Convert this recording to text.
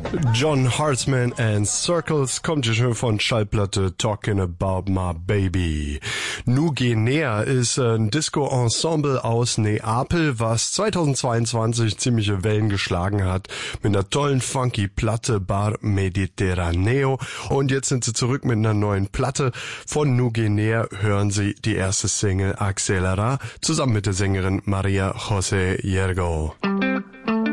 John Hartman and Circles kommt ja schon von Schallplatte Talking About My Baby. Nugenea ist ein Disco-Ensemble aus Neapel, was 2022 ziemliche Wellen geschlagen hat mit einer tollen funky Platte Bar Mediterraneo. Und jetzt sind sie zurück mit einer neuen Platte. Von Nugenea hören Sie die erste Single Accelera zusammen mit der Sängerin Maria José Yergo.